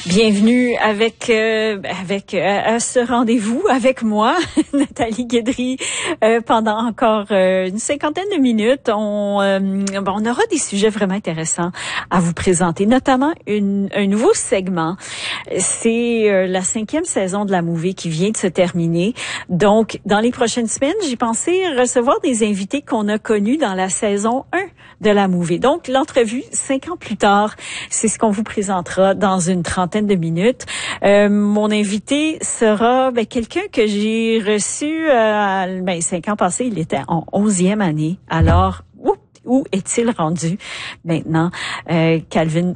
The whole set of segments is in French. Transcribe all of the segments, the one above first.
Bienvenue à ce rendez-vous avec moi, Nathalie Guédry, pendant encore une cinquantaine de minutes. On aura des sujets vraiment intéressants à vous présenter, notamment un nouveau segment. C'est la 5e saison de la Mouvée qui vient de se terminer. Donc, dans les prochaines semaines, j'ai pensé recevoir des invités qu'on a connus dans la saison 1 de la Mouvée. Donc, l'entrevue, 5 ans plus tard, c'est ce qu'on vous présentera dans une trentaine de minutes. Mon invité sera quelqu'un que j'ai reçu 5 ans passés. Il était en 11e année. Alors, où est-il rendu maintenant? Calvin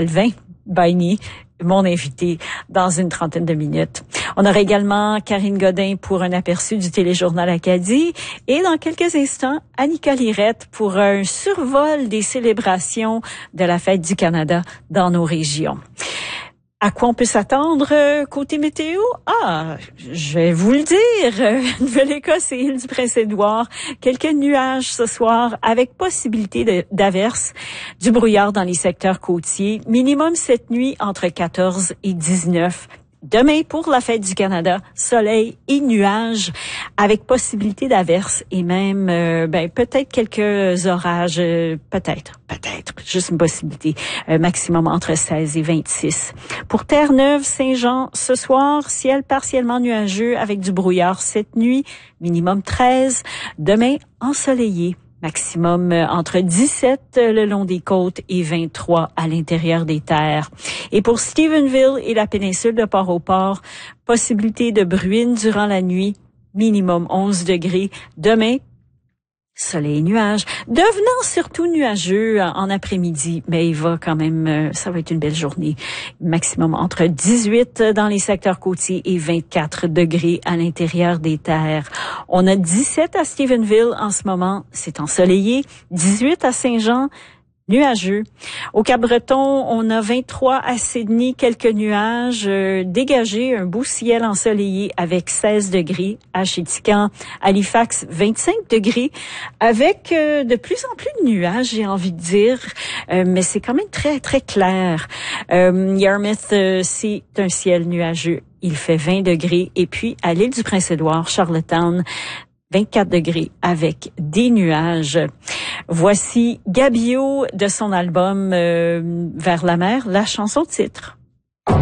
Baigny, mon invité, dans une trentaine de minutes. On aura également Karine Godin pour un aperçu du téléjournal Acadie et dans quelques instants, Annika Lirette pour un survol des célébrations de la Fête du Canada dans nos régions. À quoi on peut s'attendre côté météo? Je vais vous le dire. Nouvelle-Écosse et île du Prince-Édouard. Quelques nuages ce soir avec possibilité d'averses, du brouillard dans les secteurs côtiers. Minimum cette nuit entre 14 et 19. Demain, pour la Fête du Canada, soleil et nuages avec possibilité d'averses et même peut-être quelques orages, peut-être, juste une possibilité, maximum entre 16 et 26. Pour Terre-Neuve, Saint-Jean, ce soir, ciel partiellement nuageux avec du brouillard cette nuit, minimum 13. Demain, ensoleillé. Maximum entre 17 le long des côtes et 23 à l'intérieur des terres. Et pour Stephenville et la péninsule de Port-au-Port, possibilité de bruine durant la nuit, minimum 11 degrés. Demain, soleil et nuages, devenant surtout nuageux en après-midi, mais il va quand même, ça va être une belle journée. Maximum entre 18 dans les secteurs côtiers et 24 degrés à l'intérieur des terres. On a 17 à Stephenville en ce moment, c'est ensoleillé. 18 à Saint-Jean, nuageux. Au Cap-Breton, on a 23 à Sydney, quelques nuages dégagés, un beau ciel ensoleillé avec 16 degrés. À Chéticamp, Halifax, 25 degrés avec de plus en plus de nuages, j'ai envie de dire, mais c'est quand même très, très clair. Yarmouth, c'est un ciel nuageux. Il fait 20 degrés. Et puis, à l'île du Prince-Édouard, Charlottetown, 24 degrés avec des nuages. Voici Gabio de son album Vers la mer, la chanson titre.